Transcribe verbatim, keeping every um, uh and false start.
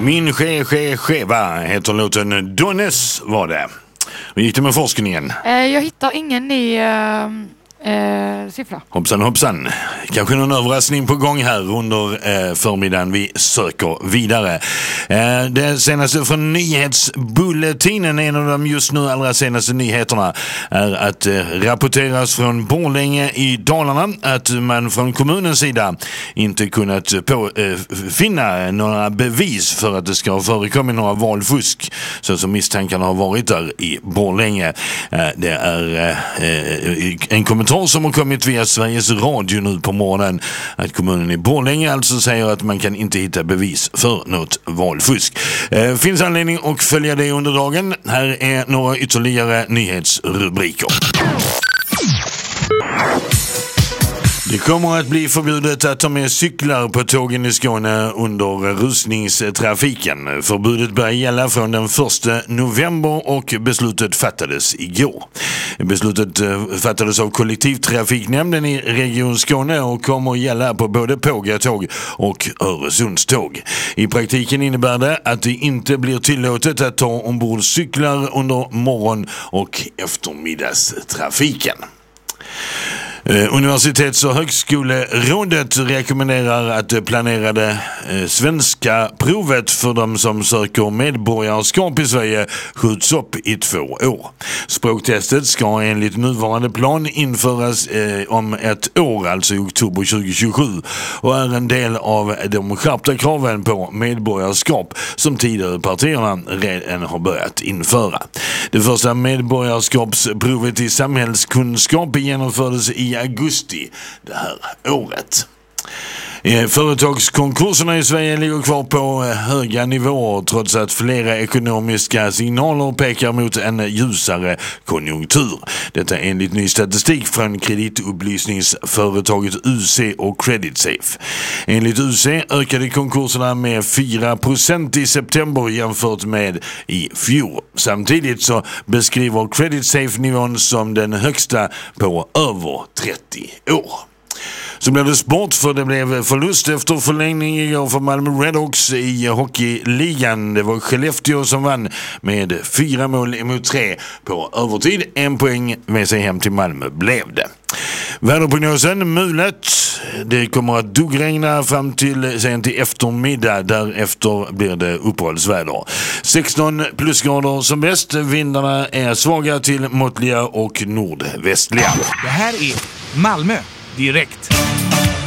Min ske, ske, skeva heter låten Donnes var det. Hur gick det med forskningen? Eh, jag hittar ingen ny eh, eh, siffra. Hoppsan, hoppsan. Kanske någon överraskning på gång här under eh, förmiddagen. Vi söker vidare. Eh, det senaste från nyhetsbulletinen, en av de just nu allra senaste nyheterna, är att eh, rapporteras från Borlänge i Dalarna att man från kommunens sida inte kunnat på, eh, finna några bevis för att det ska ha förekommit några valfusk så som misstankarna har varit där i Borlänge. Eh, det är eh, en kommentar som har kommit via Sveriges Radio nu på morgonen att kommunen i Borlänge alltså säger att man kan inte hitta bevis för något valfusk. Eh, finns anledning att följa det under dagen. Här är några ytterligare nyhetsrubriker. Det kommer att bli förbjudet att ta med cyklar på tågen i Skåne under rusningstrafiken. Förbudet börjar gälla från den första november och beslutet fattades igår. Beslutet fattades av kollektivtrafiknämnden i Region Skåne och kommer att gälla på både Pågatåg och Öresundståg. I praktiken innebär det att det inte blir tillåtet att ta ombord cyklar under morgon- och eftermiddagstrafiken. Eh, Universitets- och högskolerådet rekommenderar att det planerade eh, svenska provet för de som söker medborgarskap i Sverige skjuts upp i två år. Språktestet ska enligt nuvarande plan införas eh, om ett år, alltså i oktober tjugohundratjugosju, och är en del av de skärpta kraven på medborgarskap som tidigare partierna redan har börjat införa. Det första medborgarskapsprovet i samhällskunskap genomfördes i augusti det här året. Företagskonkurserna i Sverige ligger kvar på höga nivåer trots att flera ekonomiska signaler pekar mot en ljusare konjunktur. Detta enligt ny statistik från kreditupplysningsföretaget U C och Creditsafe. Enligt U C ökade konkurserna med fyra procent i september jämfört med i fjol. Samtidigt så beskriver Creditsafe-nivån som den högsta på över trettio år. Så blev det sport, för det blev förlust efter förlängning igår för Malmö Redhawks i hockeyligan. Det var Skellefteå som vann med fyra mål emot tre på övertid. En poäng med sig hem till Malmö blev det. Väderprognosen mulet. Det kommer att duggregna fram till sen till eftermiddag. Därefter blir det uppehållsväder. sexton plusgrader som bäst. Vindarna är svaga till måttliga och nordvästliga. Det här är Malmö direkt.